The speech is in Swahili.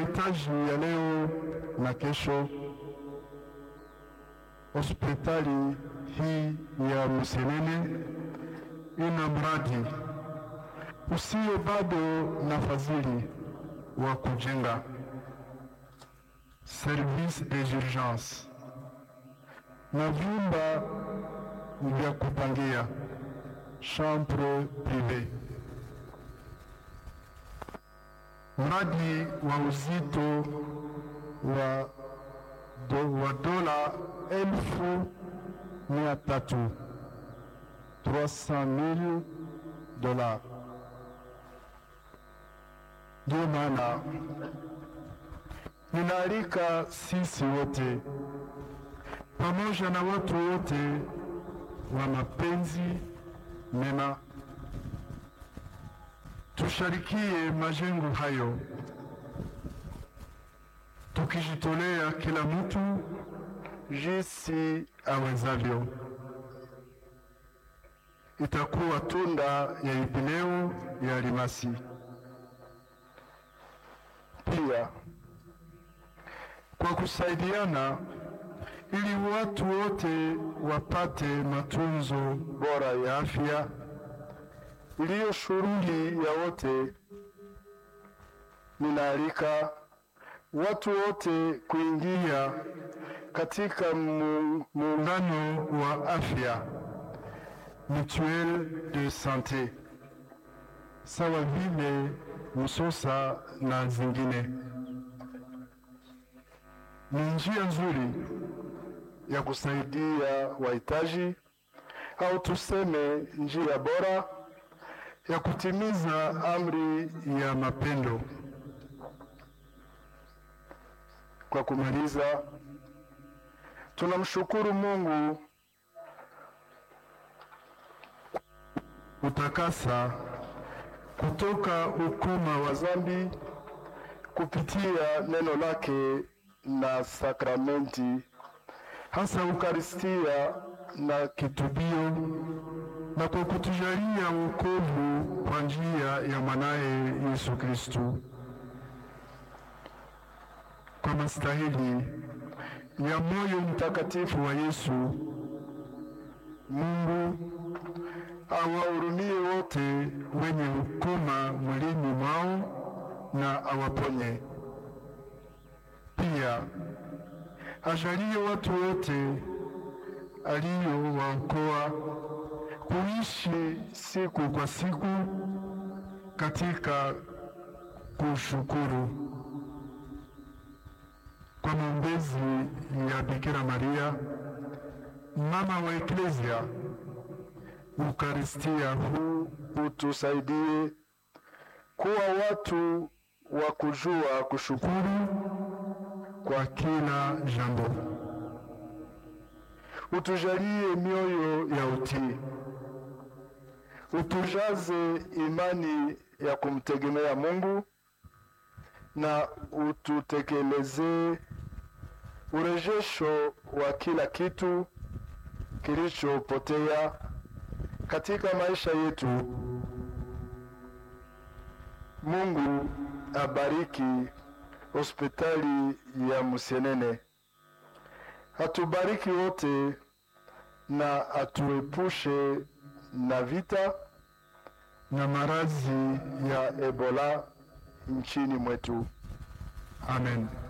Mahitaji ya leo na kesho, hospitali hii ya Musienene ina mradi usio bado na fadhili wa kujenga service des urgences na vyumba vya kupangia chambre privée. Mradi wa uzito wa dola 1,300 $300,000. Ndio maana ninaalika sisi wote pamoja na watu wote wa mapenzi mema tusharikie majengo hayo, tukijitolea kila mtu jinsi awezavyo. Itakuwa tunda ya jubileo ya Almasi. Pia kwa kusaidiana ili watu wote wapate matunzo bora ya afya iliyo shughuli ya wote, ninaalika watu wote kuingia katika muungano wa afya mutuelle de santé sawa vile Musosa na zingine. Ni njia nzuri ya kusaidia wahitaji, au tuseme njia bora ya kutimiza amri ya mapendo. Kwa kumaliza, tunamshukuru Mungu utakasa kutoka ukoma wa dhambi kupitia neno lake na sakramenti, hasa Ukaristia na kitubio, na kwa kutujalia wokovu kwa njia ya mwanaye Yesu Kristo. Kwa mastahili ya moyo mtakatifu wa Yesu, Mungu awahurumie wote wenye ukoma mwilini mwao na awaponye. Pia ajalie watu wote aliowaokoa kuishi siku kwa siku katika kushukuru. Kwa maombezi ya Bikira Maria, mama wa Eklesia, Ukaristia huu utusaidie kuwa watu wa kujua kushukuru kwa kila jambo. Utujalie mioyo ya utii, utujaze imani ya kumtegemea Mungu, na ututekeleze urejesho wa kila kitu kilichopotea katika maisha yetu. Mungu abariki hospitali ya Musienene, atubariki wote na atuepushe na vita na maradhi ya Ebola nchini mwetu. Amen.